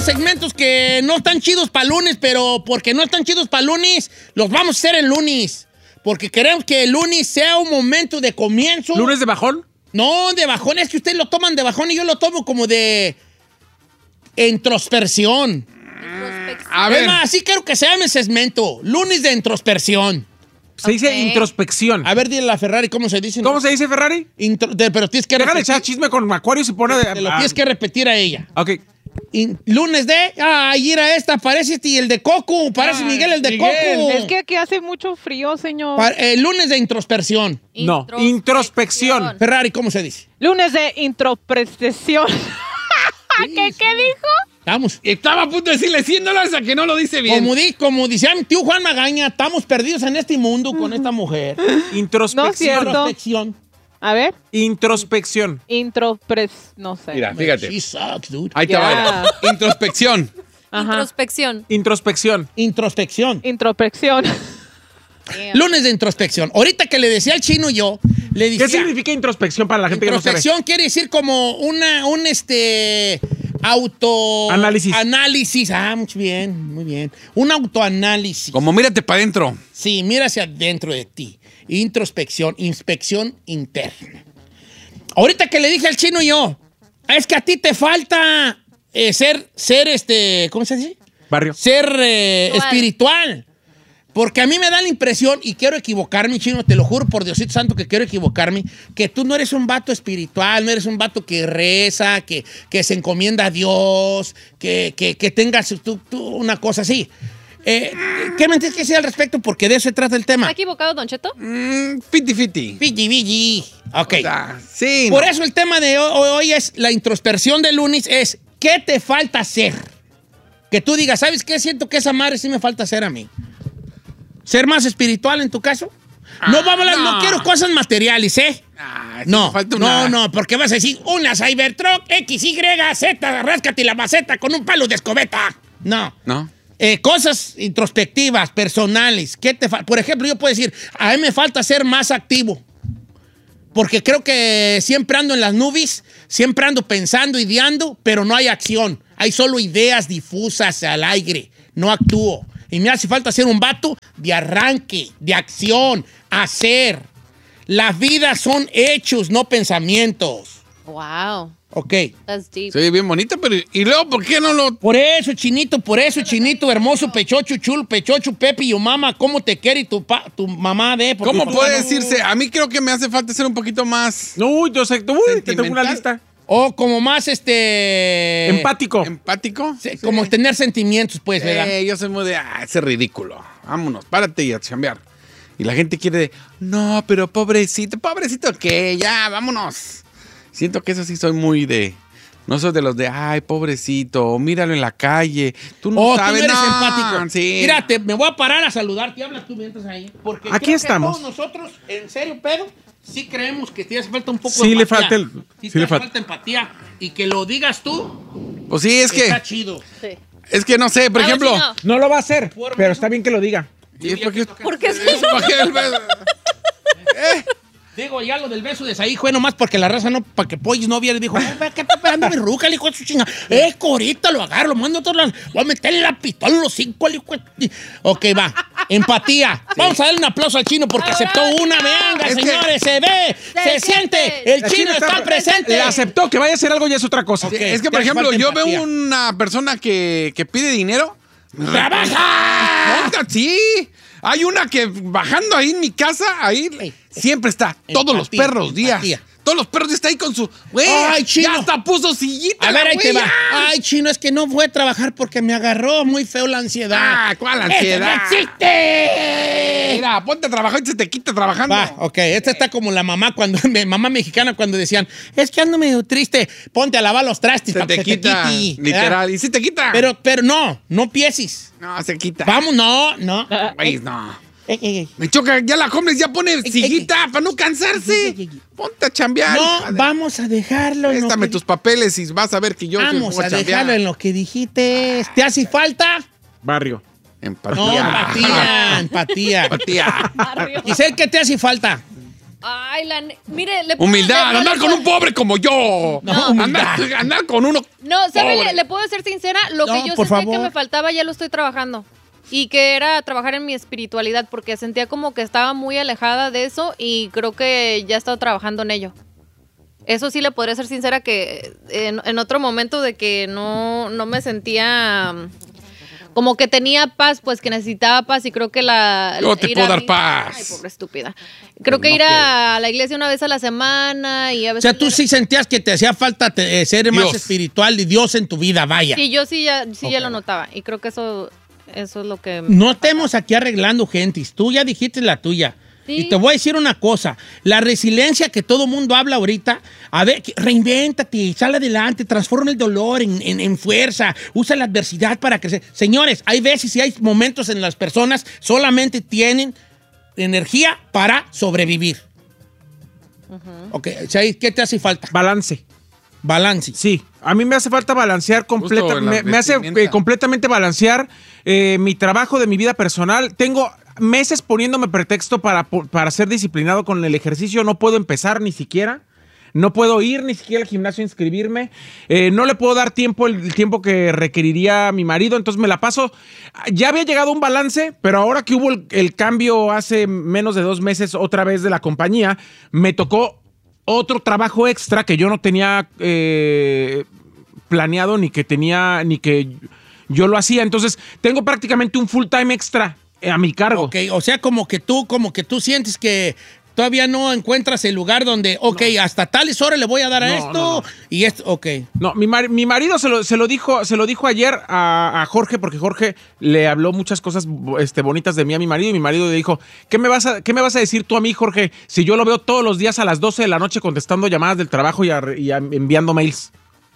unos segmentos que no están chidos para lunes, pero porque no están chidos para lunes, los vamos a hacer el lunes. Porque queremos que el lunes sea un momento de comienzo. ¿Lunes de bajón? No, de bajón. Es que ustedes lo toman de bajón y yo lo tomo como de introspección. A ver. Además, así quiero que se llame el segmento. Lunes de introspección. Se dice introspección. A ver, dile a la Ferrari cómo se dice. ¿Cómo se dice, Ferrari? Pero tienes que Deja de echar chisme con Acuario y se pone de... Te lo tienes que repetir a ella. Ok. Lunes de... Ay, mira esta, parece y el de Coco. Parece Miguel el de Miguel. Coco. Es que aquí hace mucho frío, señor. Lunes de introspección. No, introspección. Ferrari, ¿cómo se dice? Lunes de introspección. ¿Qué dijo? Vamos. Estaba a punto de decirle $100 a que no lo dice bien. Como decía mi tío Juan Magaña, estamos perdidos en este mundo con esta mujer. Introspección. No es cierto. Introspección. A ver. Introspección. No sé. Mira, fíjate. She sucks, dude. Ahí te va. Introspección. Ajá. Introspección. Introspección. Introspección. Introspección. Lunes de introspección. Ahorita que le decía al chino yo, le decía... ¿Qué significa introspección para la gente que no sabe? Introspección quiere decir como un Análisis. Análisis. Muy bien, muy bien. Un autoanálisis. Como mírate para adentro. Sí, mira hacia adentro de ti. Introspección, inspección interna. Ahorita que le dije al chino yo, es que a ti te falta ser ¿cómo se dice? Barrio. Ser espiritual. Porque a mí me da la impresión, y quiero equivocarme, chino, te lo juro por Diosito Santo que quiero equivocarme, que tú no eres un vato espiritual, no eres un vato que reza, que se encomienda a Dios, que tengas tú una cosa así. ¿Qué me tienes que decir al respecto? Porque de eso se trata el tema. ¿Está equivocado, Don Cheto? Fiti. Vigi. Ok. Sí. Por eso el tema de hoy es la introspección de lunes, es ¿qué te falta hacer? Que tú digas, ¿sabes qué? Siento que esa madre sí me falta hacer a mí. ¿Ser más espiritual en tu caso? No no quiero cosas materiales, ¿eh? No, porque vas a decir una Cybertruck XYZ, ráscate la maceta con un palo de escobeta. No. Cosas introspectivas, personales. Por ejemplo, yo puedo decir, a mí me falta ser más activo. Porque creo que siempre ando en las nubes, siempre ando pensando, ideando, pero no hay acción. Hay solo ideas difusas al aire. No actúo. Y me hace falta ser un vato de arranque, de acción, hacer. Las vidas son hechos, no pensamientos. Wow. Ok. That's deep. Se oye bien bonita, pero ¿y luego por qué no lo...? Por eso, chinito, hermoso, pechocho, chulo, pechocho, Pepe y yo, mamá, ¿cómo te quiere tu mamá de? ¿Cómo puede decirse? A mí creo que me hace falta ser un poquito más... Uy, yo sé, te tengo una lista. O como más, empático. ¿Empático? Sí. Como tener sentimientos, pues, ¿verdad? Yo soy muy de, ese ridículo. Vámonos, párate y a chambear. Y la gente quiere de, no, pero pobrecito, ¿qué? Ya, vámonos. Siento que eso sí soy muy de... No soy de los de, ay, pobrecito, míralo en la calle. Tú no sabes, tú no eres empático. Sí. Mírate, me voy a parar a saludarte. Hablas tú mientras ahí. Porque aquí creo estamos. Que todos nosotros, en serio, Pedro, sí creemos que te hace falta un poco sí de le empatía. falta Sí le le falta empatía. Y que lo digas tú. Pues sí, es que... Está chido. Sí. Es que no sé, por ejemplo... No lo va a hacer, pero está bien que lo diga. ¿Por qué sí? Digo, ya lo del beso de ahí fue nomás porque la raza no, para que Pollos no viera, dijo, ¿qué está esperando mi ruca? Le dijo a su chinga, ahorita lo agarro, lo mando a todos lados, voy a meterle la pistola en los 5, le dijo. Ok, va, empatía. Sí. Vamos a darle un aplauso al chino porque aceptó una, venga, es señores, se ve, se siente, el chino está presente. Aceptó, que vaya a hacer algo ya es otra cosa. Okay, es que, por ejemplo, yo veo una persona que pide dinero. ¡Trabaja! Sí. Hay una que bajando ahí en mi casa, ahí siempre está. Todos los perros días. Todos los perros están ahí con su... Güey, ay, chino. Ya hasta puso sillita. A ver, ahí te va. Ay, chino, es que no fue a trabajar porque me agarró muy feo la ansiedad. Ah, ¿cuál ansiedad? ¡Eso no existe! Mira, ponte a trabajar y se te quita trabajando. Va, ok. Esta está como la mamá mamá mexicana cuando decían, es que ando medio triste, ponte a lavar los trastes para que se te quite. Literal, y sí te quita. Pero no pieses. No, se quita. Vamos, no. Güey, no. Me choca, ya la homeless ya pone sillita para no cansarse. Ponte a chambear. No, vamos a dejarlo. Préstame tus papeles y vas a ver que yo vamos a dejarlo en lo que dijiste. ¿Te hace falta? Barrio. Empatía. No, empatía. Empatía. Giselle, ¿qué te hace falta? Ay, mire, Humildad, andar con un pobre como yo. No, andar con uno. No, ¿sabe? pobre. Le puedo ser sincera, lo No, que yo por sentía favor. que me faltaba ya lo estoy trabajando. Y que era trabajar en mi espiritualidad, porque sentía como que estaba muy alejada de eso y creo que ya he estado trabajando en ello. Eso sí le podría ser sincera que en otro momento de que no me sentía como que tenía paz, pues que necesitaba paz y creo que Yo te ir puedo a dar paz. Ay, pobre estúpida. Creo que No ir a la iglesia una vez a la semana y a O veces... sea, tú sí sentías que te hacía falta ser más Dios. espiritual y Dios en tu vida, vaya. Sí, yo ya lo notaba y creo que eso es lo que... No estemos aquí arreglando gentis. Tú ya dijiste la tuya. Sí. Y te voy a decir una cosa. La resiliencia que todo mundo habla ahorita, a ver, reinvéntate, sal adelante, transforma el dolor en fuerza, usa la adversidad para crecer. Señores, hay veces y hay momentos en las personas solamente tienen energía para sobrevivir. Ok, Chay, ¿qué te hace falta? Balance. Balance. Sí, a mí me hace falta balancear Justo en la me hace vestimenta. completamente balancear mi trabajo de mi vida personal. Tengo meses poniéndome pretexto para ser disciplinado con el ejercicio. No puedo empezar ni siquiera. No puedo ir ni siquiera al gimnasio a inscribirme. No le puedo dar tiempo, el tiempo que requeriría mi marido. Entonces me la paso. Ya había llegado a un balance, pero ahora que hubo el cambio hace menos de 2 meses otra vez de la compañía, me tocó otro trabajo extra que yo no tenía planeado ni que yo lo hacía. Entonces tengo prácticamente un full time extra a mi cargo. Ok, o sea, como que tú sientes que todavía no encuentras el lugar donde, hasta tales horas le voy a dar a esto no. y esto, ok. No, mi marido se lo dijo ayer a Jorge, porque Jorge le habló muchas cosas bonitas de mí a mi marido, y mi marido le dijo, ¿qué me vas a decir tú a mí, Jorge, si yo lo veo todos los días a las 12 de la noche contestando llamadas del trabajo y enviando mails?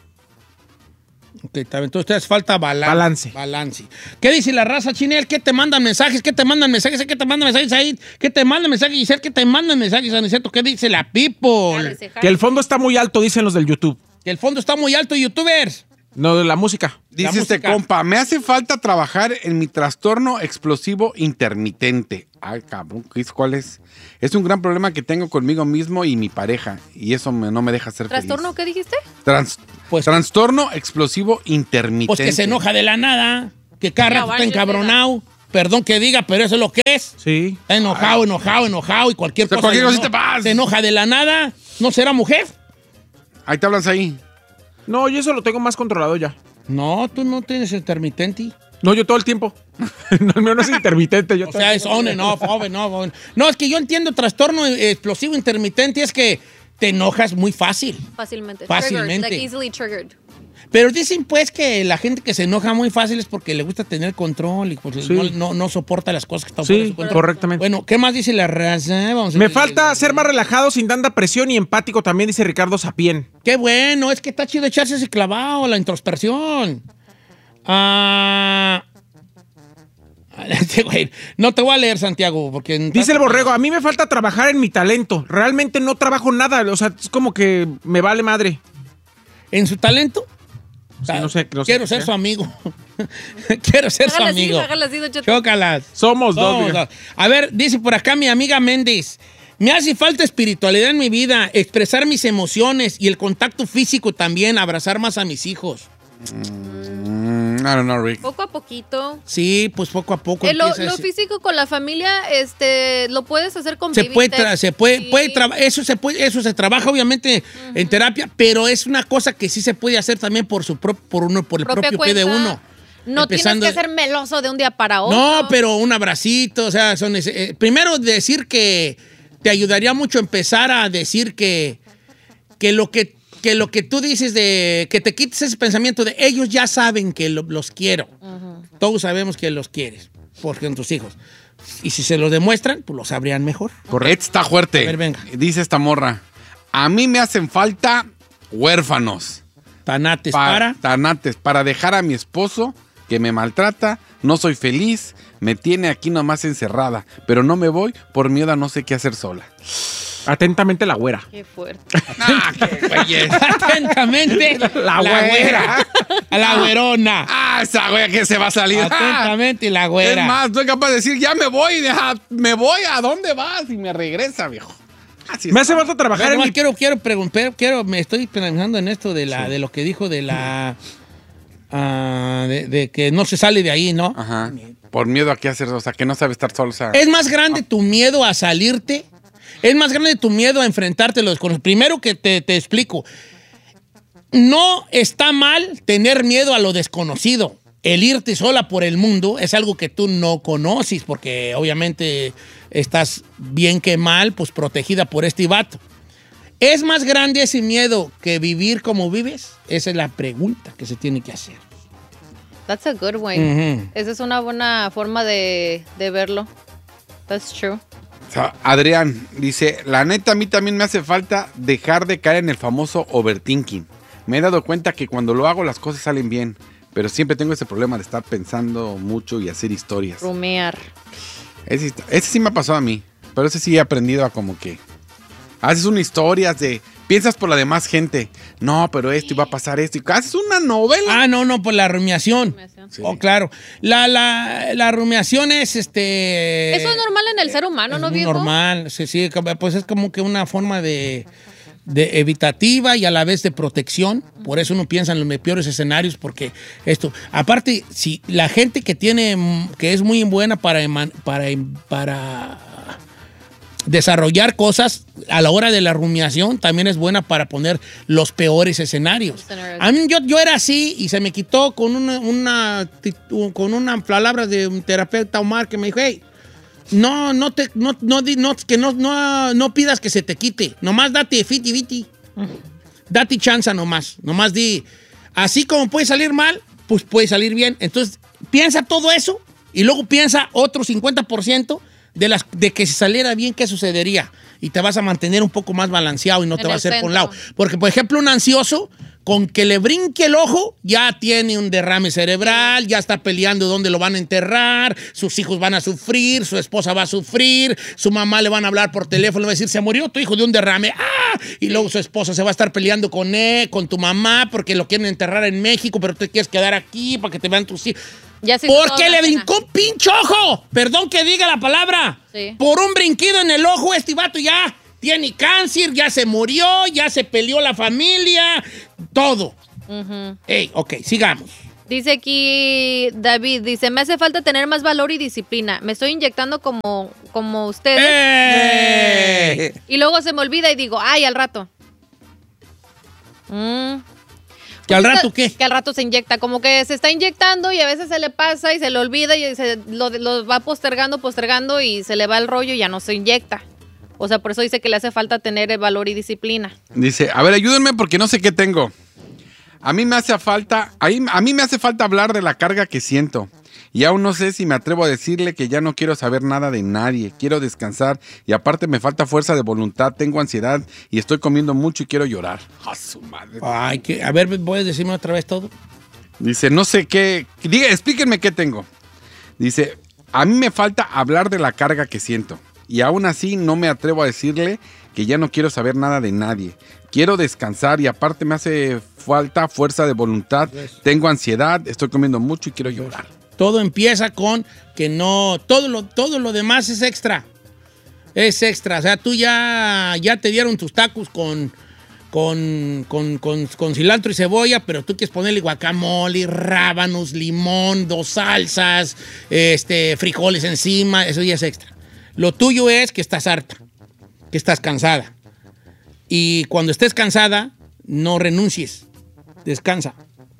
Ok, está bien. Entonces te hace falta balance. ¿Qué dice la raza, Chinel? ¿Qué te mandan mensajes? ¿Qué te mandan mensajes? ¿Qué te mandan mensajes ahí? ¿Qué te mandan mensajes, Giselle? ¿Qué te mandan mensajes, Aniceto? ¿Qué dice la people? Que el fondo está muy alto, dicen los del YouTube. Que el fondo está muy alto, youtubers. No, de la música. Dice La este música. compa, me hace falta trabajar en mi trastorno explosivo intermitente. Ay, cabrón, ¿cuál es? Es un gran problema que tengo conmigo mismo y mi pareja, y eso no me deja ser ¿Trastorno feliz. qué dijiste? Pues- Trastorno explosivo intermitente. Pues que se enoja de la nada, que cada Ya, rato está vaya, encabronado. Perdón que diga, pero eso es lo que es. Sí. Está enojado y cualquier O sea, cosa. cualquier le cosita más. Se enoja de la nada. ¿No será mujer? Ahí te hablas ahí. No, yo eso lo tengo más controlado ya. No, tú no tienes intermitente. No, yo todo el tiempo. No, el mío no es intermitente. Yo O sea, es on and off, on and off. No, es que yo entiendo trastorno explosivo intermitente, es que te enojas muy fácil. Fácilmente. Fácilmente. Triggered, like easily triggered. Pero dicen pues que la gente que se enoja muy fácil es porque le gusta tener control y pues Sí. no soporta las cosas que están fuera de Sí, su control. correctamente. Bueno, ¿qué más dice la raza? Vamos a Me ver. falta ser más relajado, sin tanta presión y empático también, dice Ricardo Sapien. Qué bueno, es que está chido echarse ese clavado, la introspección. Güey, no te voy a leer, Santiago, porque... Dice el Borrego, a mí me falta trabajar en mi talento. Realmente no trabajo nada, o sea, es como que me vale madre. ¿En su talento? Sí, no sé Quiero ser qué. su amigo. Quiero ser su Hágale así, amigo. hágale así, Don Cheto. Chócalas. Somos dos. Somos diga. dos. A ver, dice por acá mi amiga Méndez. Me hace falta espiritualidad en mi vida, expresar mis emociones y el contacto físico también, abrazar más a mis hijos. I don't know, Rick. Poco a poquito. Sí, pues poco a poco. Lo empieza ese- físico con la familia, lo puedes hacer con se baby puede, steps. eso se trabaja obviamente en terapia, pero es una cosa que sí se puede hacer también por el Propia propio pie de cuenta. uno. No Empezando- tienes que ser meloso de un día para otro. No, pero un abracito, o sea, primero decir que te ayudaría mucho empezar a decir que lo que tú dices de que te quites ese pensamiento de ellos ya saben que los quiero. Todos sabemos que los quieres, porque son tus hijos. Y si se lo demuestran, pues lo sabrían mejor. Correcto. Está fuerte. A ver, venga. Dice esta morra, a mí me hacen falta huérfanos. Tanates Tanates, para dejar a mi esposo que me maltrata, no soy feliz, me tiene aquí nomás encerrada, pero no me voy por miedo a no sé qué hacer sola. Atentamente la güera. Qué fuerte. Ah, qué güeyes. Atentamente, la güera. La güerona. Ah, esa güey que se va a salir. Atentamente, la Es güera. más, estoy capaz de decir, ya me voy, ¿a dónde vas? Y me regresa, viejo. Así es. Me hace falta trabajar en mi... Quiero preguntar, me estoy pensando en esto de lo que dijo de la de que no se sale de ahí, ¿no? Ajá. Por miedo a qué hacer, o sea, que no sabe estar solo, o sea. ¿Es más grande tu miedo a salirte? ¿Es más grande tu miedo a enfrentarte a lo desconocido? Primero que te explico. No está mal tener miedo a lo desconocido. El irte sola por el mundo es algo que tú no conoces, porque obviamente estás bien que mal, pues protegida por este vato. ¿Es más grande ese miedo que vivir como vives? Esa es la pregunta que se tiene que hacer. That's a good one. Ujú. Esa es una buena forma de verlo. That's true. O sea, Adrián dice, la neta a mí también me hace falta dejar de caer en el famoso overthinking. Me he dado cuenta que cuando lo hago las cosas salen bien, pero siempre tengo ese problema de estar pensando mucho y hacer historias. Rumear. Ese sí me ha pasado a mí, pero ese sí he aprendido a como que haces una historia de piensas por la demás gente. No, pero esto iba a pasar esto. Y haces una novela. No, por la rumiación. Sí. Oh, claro. La rumiación es Eso es normal en el ser humano, es ¿no, muy viejo? normal. Sí, pues es como que una forma de evitativa y a la vez de protección. Por eso uno piensa en los peores escenarios, porque esto, aparte, si la gente que es muy buena para desarrollar cosas a la hora de la rumiación, también es buena para poner los peores escenarios. A mí yo era así y se me quitó con una palabra de un terapeuta, Omar, que me dijo, hey, no pidas que se te quite, nomás date fiti. Date chance nomás di, así como puede salir mal, pues puede salir bien. Entonces, piensa todo eso y luego piensa otro 50% de que si saliera bien, ¿qué sucedería? Y te vas a mantener un poco más balanceado y no te va a hacer por un lado. Porque, por ejemplo, un ansioso, con que le brinque el ojo, ya tiene un derrame cerebral, ya está peleando dónde lo van a enterrar, sus hijos van a sufrir, su esposa va a sufrir, su mamá le van a hablar por teléfono, le va a decir, se murió tu hijo de un derrame, ¡ah! Y luego su esposa se va a estar peleando con él, con tu mamá, porque lo quieren enterrar en México, pero tú te quieres quedar aquí para que te vean tus hijos. Porque le brincó un pinche ojo. Perdón que diga la palabra. Sí. Por un brinquido en el ojo, este vato ya tiene cáncer, ya se murió, ya se peleó la familia, todo. Ey, ok, sigamos. Dice aquí David, dice, me hace falta tener más valor y disciplina. Me estoy inyectando como ustedes. Y luego se me olvida y digo, ay, al rato. ¿Que al rato qué? Que al rato se inyecta, como que se está inyectando y a veces se le pasa y se le olvida y lo va postergando y se le va el rollo y ya no se inyecta. O sea, por eso dice que le hace falta tener valor y disciplina. Dice, a ver, ayúdenme porque no sé qué tengo. A mí me hace falta hablar de la carga que siento. Y aún no sé si me atrevo a decirle que ya no quiero saber nada de nadie. Quiero descansar y aparte me falta fuerza de voluntad. Tengo ansiedad y estoy comiendo mucho y quiero llorar. ¡A su madre! Ay, a ver, ¿puedes decirme otra vez todo? Dice, no sé qué. Explíquenme qué tengo. Dice, a mí me falta hablar de la carga que siento. Y aún así no me atrevo a decirle que ya no quiero saber nada de nadie. Quiero descansar y aparte me hace falta fuerza de voluntad. Tengo ansiedad, estoy comiendo mucho y quiero llorar. Todo empieza con que no... Todo lo demás es extra. Es extra. O sea, tú ya te dieron tus tacos con cilantro y cebolla, pero tú quieres ponerle guacamole, rábanos, limón, 2 salsas, frijoles encima. Eso ya es extra. Lo tuyo es que estás harta, que estás cansada. Y cuando estés cansada, no renuncies. Descansa.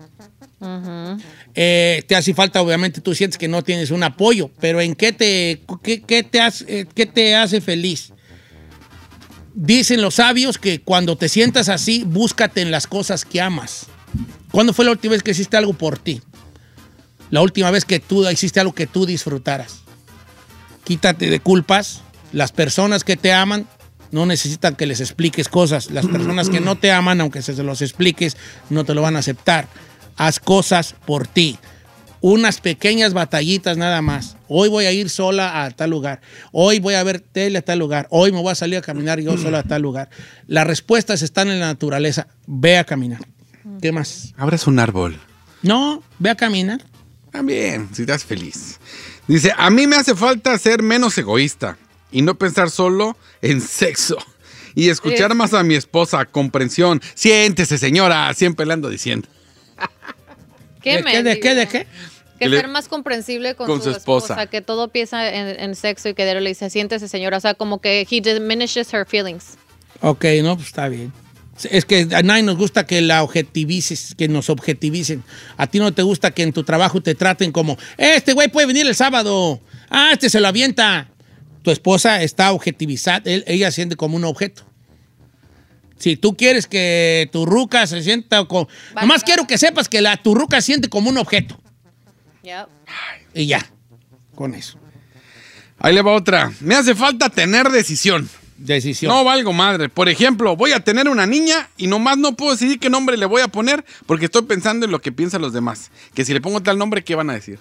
Te hace falta, obviamente, tú sientes que no tienes un apoyo, pero ¿en qué te hace feliz? Dicen los sabios que cuando te sientas así, búscate en las cosas que amas. ¿Cuándo fue la última vez que hiciste algo por ti? La última vez que tú hiciste algo que tú disfrutaras. Quítate de culpas. Las personas que te aman no necesitan que les expliques cosas. Las personas que no te aman, aunque se los expliques, no te lo van a aceptar. Haz cosas por ti. Unas pequeñas batallitas nada más. Hoy voy a ir sola a tal lugar. Hoy voy a ver tele a tal lugar. Hoy me voy a salir a caminar yo sola a tal lugar. Las respuestas están en la naturaleza. Ve a caminar. ¿Qué más? Abras un árbol. No, ve a caminar. También, si estás feliz. Dice, a mí me hace falta ser menos egoísta y no pensar solo en sexo. Y escuchar más a mi esposa, comprensión. Siéntese, señora, siempre le ando diciendo. ¿De qué? Que ser más comprensible con su esposa. Que todo piensa en sexo y que le dice, siéntese, señora. O sea, como que he diminishes her feelings. Ok, no, pues está bien. Es que a nadie nos gusta que la objetivices, que nos objetivicen. A ti no te gusta que en tu trabajo te traten como, este güey puede venir el sábado. Ah, este se lo avienta. Tu esposa está objetivizada, ella siente como un objeto. Si tú quieres que tu ruca se sienta como... Nomás quiero que sepas que tu ruca siente como un objeto. Yep. Y ya, con eso. Ahí le va otra. Me hace falta tener decisión. No valgo madre. Por ejemplo, voy a tener una niña y nomás no puedo decidir qué nombre le voy a poner porque estoy pensando en lo que piensan los demás. Que si le pongo tal nombre, ¿qué van a decir?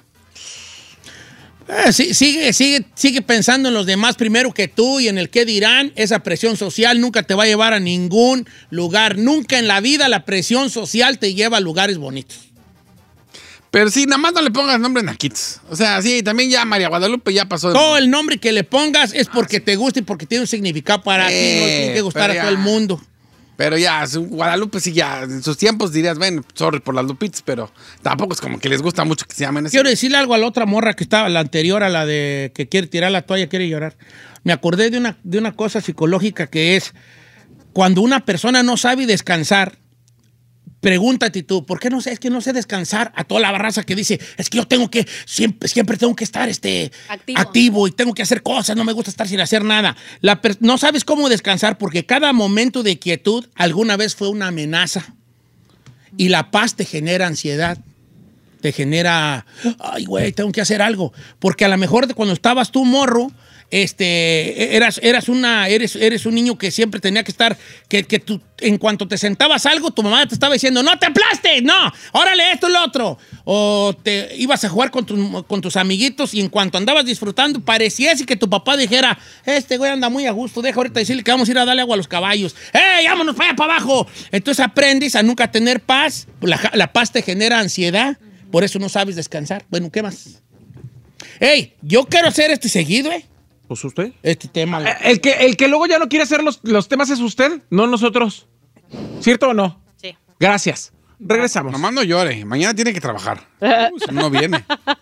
Sigue pensando en los demás primero que tú y en el qué dirán. Esa presión social nunca te va a llevar a ningún lugar. Nunca en la vida la presión social te lleva a lugares bonitos. Pero sí, nada más no le pongas nombre en Naquitos. O sea, sí, también ya María Guadalupe ya pasó. Todo el nombre que le pongas es porque te gusta y porque tiene un significado para ti. No tiene que gustar a todo el mundo. Pero ya, Guadalupe sí ya, en sus tiempos dirías, bueno, sorry por las Lupitas, pero tampoco es como que les gusta mucho que se llamen así. Quiero decirle algo a la otra morra que estaba, la anterior a la de que quiere tirar la toalla, quiere llorar. Me acordé de una cosa psicológica que es cuando una persona no sabe descansar. Pregúntate tú, ¿por qué no sé? Es que no sé descansar. A toda la raza que dice, es que yo tengo que, siempre tengo que estar activo y tengo que hacer cosas, no me gusta estar sin hacer nada. No sabes cómo descansar porque cada momento de quietud alguna vez fue una amenaza. Y la paz te genera ansiedad. Te genera, ay, güey, tengo que hacer algo. Porque a lo mejor cuando estabas tú morro, eres un niño que siempre tenía que estar, que tú, en cuanto te sentabas algo, tu mamá te estaba diciendo, no te aplastes, no, órale esto y lo otro. O te ibas a jugar con tus amiguitos y en cuanto andabas disfrutando, pareciese que tu papá dijera, este güey anda muy a gusto, deja ahorita decirle que vamos a ir a darle agua a los caballos. ¡Ey, vámonos para allá, para abajo! Entonces aprendes a nunca tener paz, la paz te genera ansiedad, por eso no sabes descansar. Bueno, ¿qué más? ¡Ey, yo quiero hacer seguido, ¿Pues usted? Este tema. El que luego ya no quiere hacer los temas es usted, no nosotros. ¿Cierto o no? Sí. Gracias. Regresamos. Nomás no llore. Mañana tiene que trabajar. Si no viene.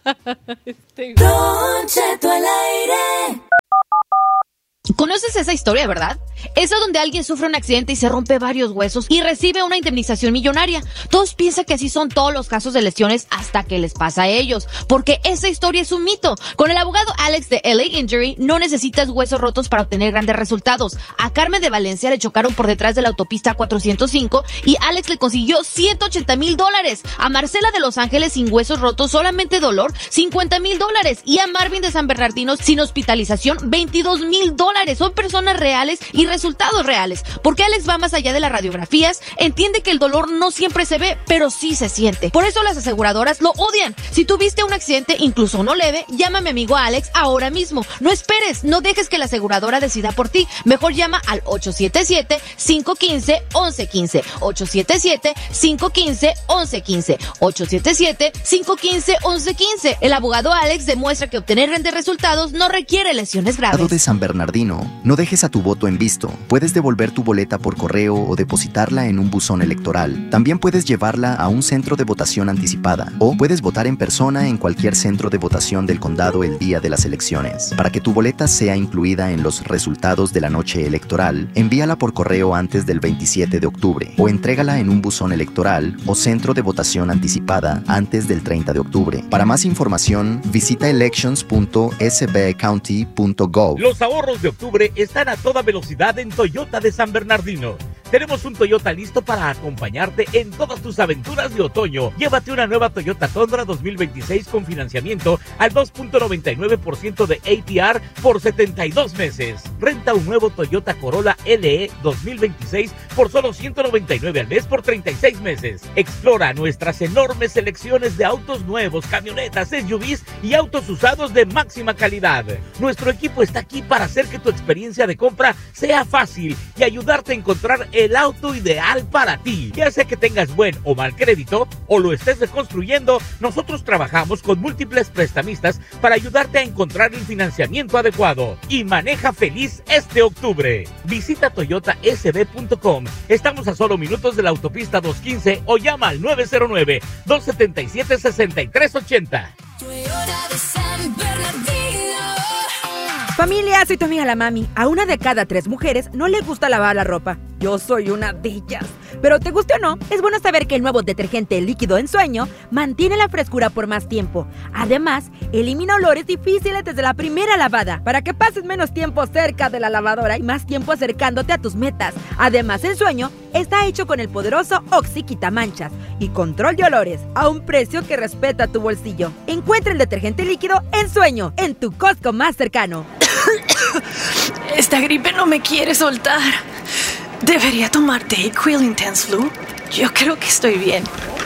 Don Cheto al aire. ¿Conoces esa historia, verdad? Esa donde alguien sufre un accidente y se rompe varios huesos y recibe una indemnización millonaria. Todos piensan que así son todos los casos de lesiones hasta que les pasa a ellos, porque esa historia es un mito. Con el abogado Alex de LA Injury no necesitas huesos rotos para obtener grandes resultados. A Carmen de Valencia le chocaron por detrás de la autopista 405 y Alex le consiguió $180,000. A Marcela de Los Ángeles sin huesos rotos, solamente dolor, $50,000. Y a Marvin de San Bernardino sin hospitalización, $22,000. Son personas reales y resultados reales, porque Alex va más allá de las radiografías, entiende que el dolor no siempre se ve, pero sí se siente. Por eso las aseguradoras lo odian. Si tuviste un accidente, incluso uno leve, llama a mi amigo Alex ahora mismo. No esperes, no dejes que la aseguradora decida por ti. Mejor llama al 877-515-1115. 877-515-1115. 877-515-1115. El abogado Alex demuestra que obtener grandes resultados no requiere lesiones graves. De San Bernardino, no dejes a tu voto en visto. Puedes devolver tu boleta por correo o depositarla en un buzón electoral. También puedes llevarla a un centro de votación anticipada o puedes votar en persona en cualquier centro de votación del condado el día de las elecciones. Para que tu boleta sea incluida en los resultados de la noche electoral, envíala por correo antes del 27 de octubre o entrégala en un buzón electoral o centro de votación anticipada antes del 30 de octubre. Para más información, visita elections.sbcounty.gov. Los ahorros de octubre están a toda velocidad en Toyota de San Bernardino. Tenemos un Toyota listo para acompañarte en todas tus aventuras de otoño. Llévate una nueva Toyota Tundra 2026 con financiamiento al 2.99% de APR por 72 meses. Renta un nuevo Toyota Corolla LE 2026 por solo $199 al mes por 36 meses. Explora nuestras enormes selecciones de autos nuevos, camionetas, SUVs y autos usados de máxima calidad. Nuestro equipo está aquí para hacer que tu experiencia de compra sea fácil y ayudarte a encontrar el el auto ideal para ti. Ya sea que tengas buen o mal crédito o lo estés reconstruyendo, nosotros trabajamos con múltiples prestamistas para ayudarte a encontrar el financiamiento adecuado. Y maneja feliz este octubre. Visita toyotasb.com. Estamos a solo minutos de la autopista 215 o llama al 909-277-6380. Familia, soy tu amiga la Mami. A una de cada 3 mujeres no le gusta lavar la ropa. Yo soy una de ellas. Pero te guste o no, es bueno saber que el nuevo detergente líquido en sueño mantiene la frescura por más tiempo. Además, elimina olores difíciles desde la primera lavada, para que pases menos tiempo cerca de la lavadora y más tiempo acercándote a tus metas. Además, el sueño está hecho con el poderoso Oxy Quitamanchas y control de olores, a un precio que respeta tu bolsillo. Encuentra el detergente líquido en sueño, en tu Costco más cercano. Esta gripe no me quiere soltar. ¿Debería tomar Dayquil Intense Flu? Yo creo que estoy bien.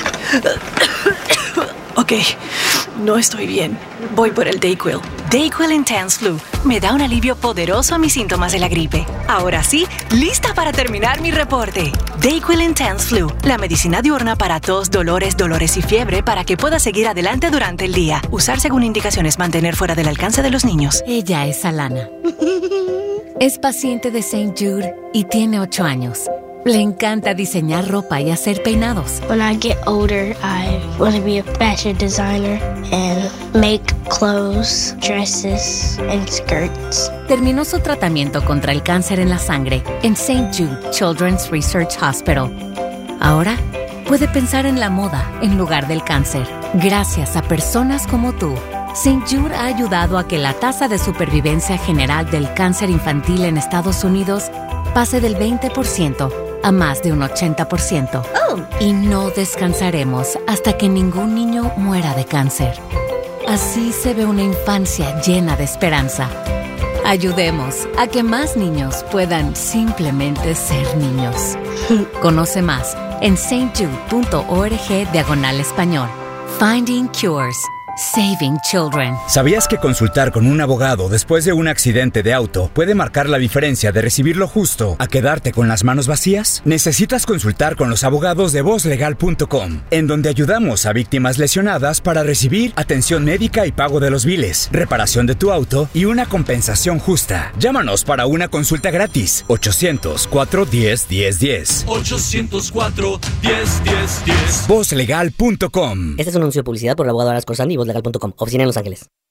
Ok, no estoy bien. Voy por el Dayquil. Dayquil Intense Flu me da un alivio poderoso a mis síntomas de la gripe. Ahora sí, lista para terminar mi reporte. Dayquil Intense Flu, la medicina diurna para tos, dolores y fiebre para que puedas seguir adelante durante el día. Usar según indicaciones, mantener fuera del alcance de los niños. Ella es Alana. Es paciente de St. Jude y tiene 8 años. Le encanta diseñar ropa y hacer peinados. When I get older, I want to be a fashion designer and make clothes, dresses, and skirts. Terminó su tratamiento contra el cáncer en la sangre en St. Jude Children's Research Hospital. Ahora puede pensar en la moda en lugar del cáncer. Gracias a personas como tú, St. Jude ha ayudado a que la tasa de supervivencia general del cáncer infantil en Estados Unidos pase del 20% a más de un 80%. Y no descansaremos hasta que ningún niño muera de cáncer. Así se ve una infancia llena de esperanza. Ayudemos a que más niños puedan simplemente ser niños. Conoce más en stjude.org/español. Finding Cures. Saving Children. ¿Sabías que consultar con un abogado después de un accidente de auto puede marcar la diferencia de recibir lo justo a quedarte con las manos vacías? Necesitas consultar con los abogados de VozLegal.com, en donde ayudamos a víctimas lesionadas para recibir atención médica y pago de los biles, reparación de tu auto y una compensación justa. Llámanos para una consulta gratis. 800-410-1010. 800-410-1010. VozLegal.com. Este es un anuncio de publicidad por el abogado Aras Corsandi y VozLegal.com. Oficina en Los Ángeles.